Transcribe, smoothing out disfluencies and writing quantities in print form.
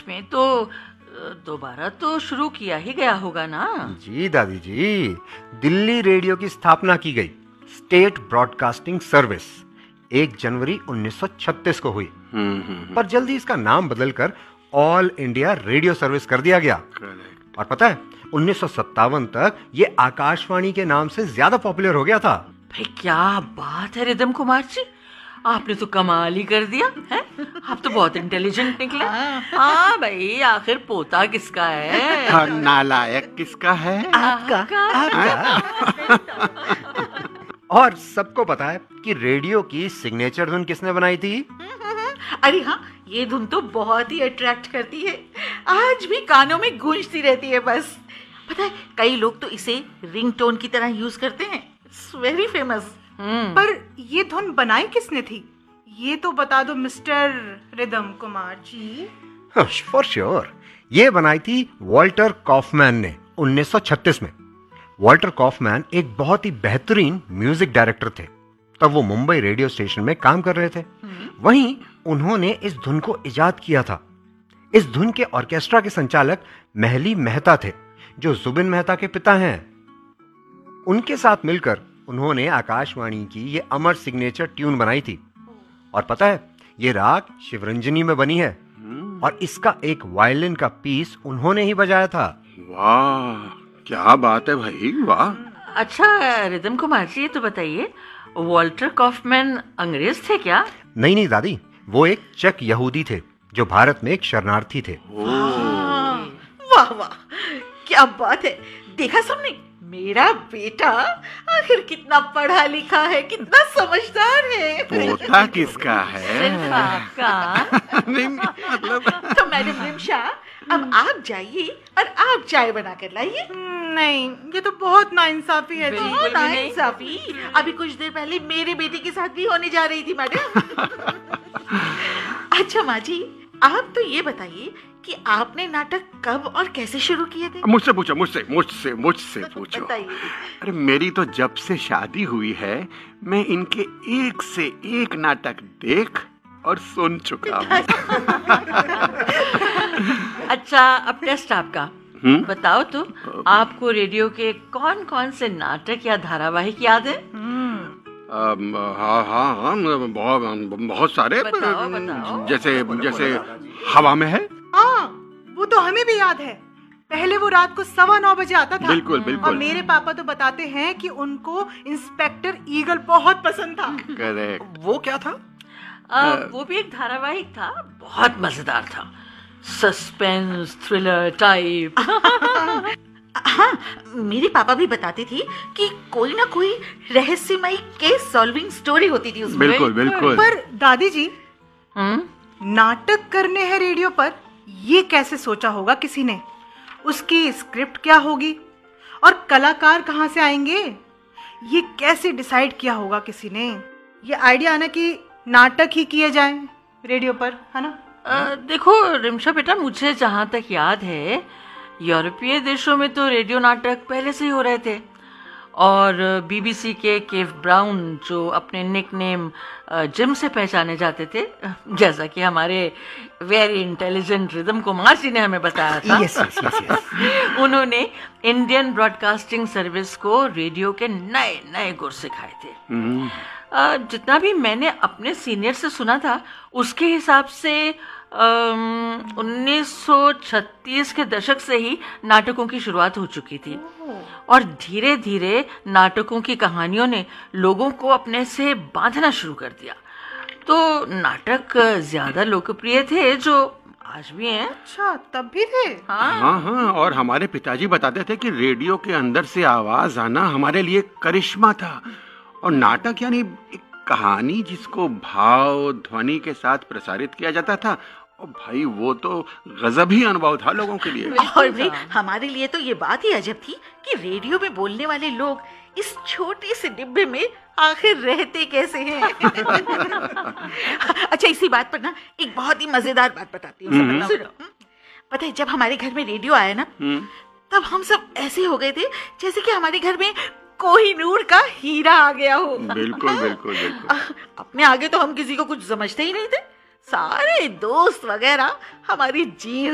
में तो दोबारा तो शुरू किया ही गया होगा ना? जी दादी जी, दिल्ली रेडियो की स्थापना की गई। स्टेट ब्रॉडकास्टिंग सर्विस 1 जनवरी 1936 को हुई। पर जल्दी इसका नाम बदलकर ऑल इंडिया रेडियो सर्विस कर दिया गया। और पता है 1957 तक ये आकाशवाणी के नाम से ज्यादा पॉपुलर हो गया था। भाई क्या बात है रिदम कुमार जी, आपने तो कमाल ही कर दिया है। आप तो बहुत इंटेलिजेंट निकले। हाँ भाई, आखिर पोता किसका है? और नालायक किसका है? आपका। और सबको पता है कि रेडियो की सिग्नेचर धुन किसने बनाई थी? अरे हाँ, ये धुन तो बहुत ही अट्रैक्ट करती है, आज भी कानों में गूंजती रहती है। बस पता है कई लोग तो इसे रिंगटोन की तरह यूज करते हैं। It's very famous. पर ये धुन बनाई किसने थी, ये तो बता दो mister rhythm Kumar ji. For sure, ये बनाई थी वॉल्टर कॉफमैन ने 1936 में। वॉल्टर कॉफमैन एक बहुत ही बेहतरीन म्यूजिक डायरेक्टर थे। तब वो मुंबई रेडियो स्टेशन में काम कर रहे थे। वहीं उन्होंने इस धुन को इजाद किया था। इस धुन के ऑर्केस्ट्रा के संचालक महली मेहता थे, जो जुबिन मेहता के पिता हैं। उनके साथ मिलकर उन्होंने आकाशवाणी की ये अमर सिग्नेचर ट्यून बनाई थी। और पता है ये राग शिवरंजनी में बनी है और इसका एक वायलिन का पीस उन्होंने ही बजाया था। वाह, क्या बात है भाई, वाह। अच्छा रिदम कुमार जी, ये तो बताइए, वॉल्टर कॉफमैन अंग्रेज थे क्या? नहीं दादी, वो एक चेक यहूदी थे जो भारत में एक शरणार्थी थे। वाह वाह, क्या बात है। देखा सबने, मेरा बेटा आखिर कितना पढ़ा लिखा है, कितना समझदार है। पोता किसका है? सिर्फ आपका। नहीं मतलब तो मैडम रिमशा, अब आप जाइए और आप चाय बना कर लाइए। नहीं, ये तो बहुत नाइंसाफी है जी। बिल्कुल। नाइंसाफी अभी कुछ देर पहले मेरे बेटे के साथ भी होने जा रही थी मैडम। अच्छा माँ जी, आप तो ये बताइए कि आपने नाटक कब और कैसे शुरू किए थे? मुझसे पूछो, मुझसे पूछो। बताइए। अरे मेरी तो जब से शादी हुई है, मैं इनके एक से एक नाटक देख और सुन चुका हूँ। अच्छा, अब टेस्ट आपका। बताओ तो, आपको रेडियो के कौन कौन से नाटक या धारावाहिक याद है? हाँ, बहुत सारे। बताओ। जैसे हवा में है। हाँ, वो तो हमें भी याद है। पहले वो रात को 9:15 बजे आता था। बिल्कुल। और मेरे पापा तो बताते हैं कि उनको इंस्पेक्टर ईगल बहुत पसंद था। करेक्ट। वो क्या था? वो भी एक धारावाहिक था, बहुत मजेदार था, सस्पेंस थ्रिलर टाइप। हाँ, मेरे पापा भी बताते थे कि कोई ना कोई रहस्यमयी केस सॉल्विंग स्टोरी होती थी उसमें। बिल्कुल। पर दादी जी, नाटक करने हैं रेडियो पर, ये कैसे सोचा होगा किसी ने? उसकी स्क्रिप्ट क्या होगी और कलाकार कहाँ से आएंगे, ये कैसे डिसाइड किया होगा किसी ने? ये आइडिया आना कि नाटक ही किए जाएं रेडियो पर, है ना? देखो रिमशा बेटा, मुझे जहाँ तक याद है, यूरोपीय देशों में तो रेडियो नाटक पहले से ही हो रहे थे। और बीबीसी के केव ब्राउन, जो अपने निकनेम जिम से पहचाने जाते थे, जैसा कि हमारे very intelligent rhythm Kumar ji ने हमें बताया था। yes. उन्होंने इंडियन ब्रॉडकास्टिंग सर्विस को रेडियो के नए नए गुर सिखाए थे। जितना भी मैंने अपने सीनियर से सुना था, उसके हिसाब से 1936 के दशक से ही नाटकों की शुरुआत हो चुकी थी। और धीरे धीरे नाटकों की कहानियों ने लोगों को अपने से बांधना शुरू कर दिया। तो नाटक ज्यादा लोकप्रिय थे, जो आज भी हैं। अच्छा, तब भी थे? हाँ, और हमारे पिताजी बताते थे कि रेडियो के अंदर से आवाज आना हमारे लिए करिश्मा था। और नाटक यानी एक कहानी जिसको भाव ध्वनि के साथ प्रसारित किया जाता था। और भाई वो तो गजब ही अनुभव था लोगों के लिए। और भाई हमारे लिए तो ये बात ही अजब थी कि रेडियो में बोलने वाले लोग इस छोटे से डिब्बे में आखिर रहते कैसे हैं। अच्छा, इसी बात पर ना एक बहुत ही मजेदार बात बताती हूँ। पता है, जब हमारे घर में रेडियो आया ना, तब हम सब ऐसे हो गए थे जैसे कि हमारे घर में कोहिनूर का हीरा आ गया हो। बिल्कुल। अपने आगे तो हम किसी को कुछ समझते ही नहीं थे। सारे दोस्त वगैरह हमारी जी